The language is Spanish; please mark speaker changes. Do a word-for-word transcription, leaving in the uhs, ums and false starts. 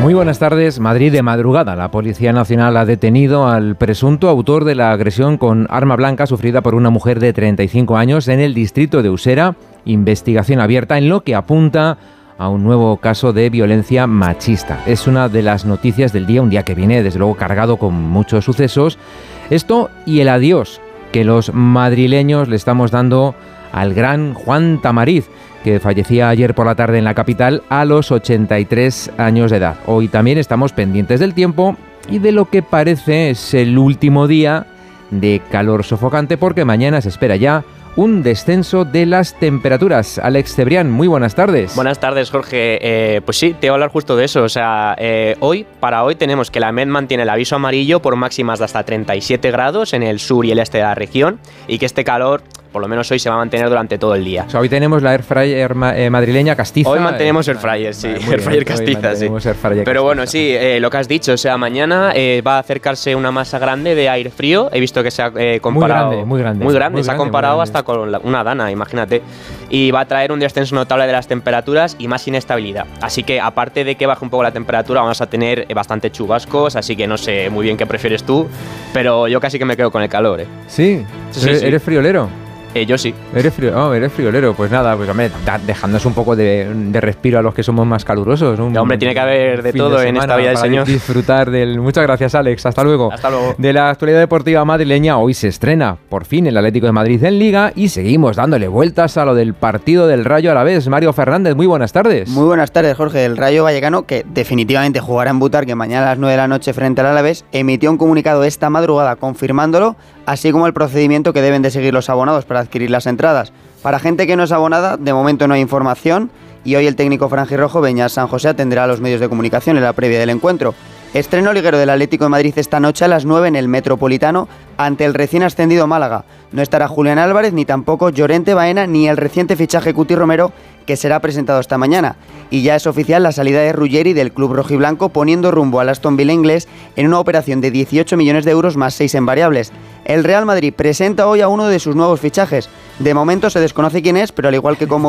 Speaker 1: Muy buenas tardes. Madrid de madrugada. La Policía Nacional ha detenido al presunto autor de la agresión con arma blanca sufrida por una mujer de treinta y cinco años en el distrito de Usera. Investigación abierta en lo que apunta a un nuevo caso de violencia machista. Es una de las noticias del día, un día que viene desde luego cargado con muchos sucesos. Esto y el adiós que los madrileños le estamos dando al gran Juan Tamariz, que fallecía ayer por la tarde en la capital a los ochenta y tres años de edad. Hoy también estamos pendientes del tiempo y de lo que parece es el último día de calor sofocante, porque mañana se espera ya un descenso de las temperaturas. Alex Cebrián, muy buenas tardes.
Speaker 2: Buenas tardes, Jorge. Eh, pues sí, te voy a hablar justo de eso. O sea, eh, hoy, para hoy tenemos que la MED mantiene el aviso amarillo por máximas de hasta treinta y siete grados en el sur y el este de la región, y que este calor, por lo menos hoy, se va a mantener durante todo el día.
Speaker 1: O sea, hoy tenemos la air fryer ma- eh, madrileña castiza.
Speaker 2: Hoy mantenemos air fryer, sí.
Speaker 1: Vale,
Speaker 2: Air fryer castiza, sí.
Speaker 1: Air fryer
Speaker 2: Pero bueno,
Speaker 1: castiza.
Speaker 2: sí, eh, lo que has dicho, o sea, mañana eh, va a acercarse una masa grande de aire frío. He visto que se ha eh, comparado.
Speaker 1: Muy grande, muy grande.
Speaker 2: Muy grande,
Speaker 1: Muy
Speaker 2: se ha
Speaker 1: grande,
Speaker 2: comparado
Speaker 1: muy
Speaker 2: hasta con la- una dana, imagínate. Y va a traer un descenso notable de las temperaturas y más inestabilidad. Así que, aparte de que baje un poco la temperatura, vamos a tener eh, bastante chubascos. Así que no sé muy bien qué prefieres tú, pero yo casi que me quedo con el calor, ¿eh?
Speaker 1: Sí,
Speaker 2: Sí, sí,
Speaker 1: ¿Eres,
Speaker 2: sí.
Speaker 1: ¿eres friolero?
Speaker 2: Eh, yo sí.
Speaker 1: Eres, frío, oh, eres friolero, pues nada, pues hombre, da- dejándonos un poco de, de respiro a los que somos más calurosos. Un
Speaker 2: Ya, hombre, tiene que haber de
Speaker 1: fin
Speaker 2: todo en
Speaker 1: semana
Speaker 2: esta vida del
Speaker 1: para
Speaker 2: Señor.
Speaker 1: Disfrutar del. Muchas gracias, Alex. Hasta luego.
Speaker 2: Hasta luego.
Speaker 1: De la actualidad deportiva madrileña, hoy se estrena por fin el Atlético de Madrid en Liga y seguimos dándole vueltas a lo del partido del Rayo Alavés. Mario Fernández, muy buenas tardes.
Speaker 3: Muy buenas tardes, Jorge. El Rayo Vallecano, que definitivamente jugará en Butarque mañana a las nueve de la noche frente al Alavés, emitió un comunicado esta madrugada confirmándolo, así como el procedimiento que deben de seguir los abonados para adquirir las entradas. Para gente que no es abonada, de momento no hay información, y hoy el técnico franjirrojo Beñat San José atenderá a los medios de comunicación en la previa del encuentro. Estreno liguero del Atlético de Madrid esta noche a las nueve en el Metropolitano ante el recién ascendido Málaga. No estará Julián Álvarez, ni tampoco Llorente Baena, ni el reciente fichaje Cuti Romero, que será presentado esta mañana. Y ya es oficial la salida de Ruggeri del club rojiblanco, poniendo rumbo al Aston Villa inglés en una operación de dieciocho millones de euros más seis en variables. El Real Madrid presenta hoy a uno de sus nuevos fichajes. De momento se desconoce quién es, pero al igual que como